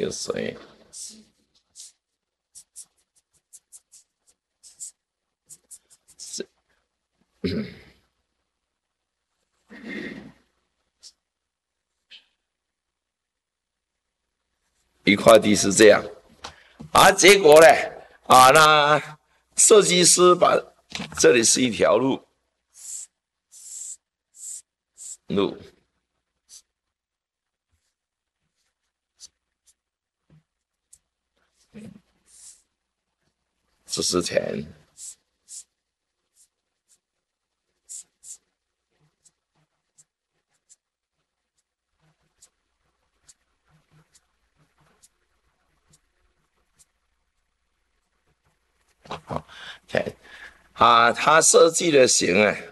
有水。一块地是这样，结果呢，那设计师把这里是一条路，这是田，田，他设计的形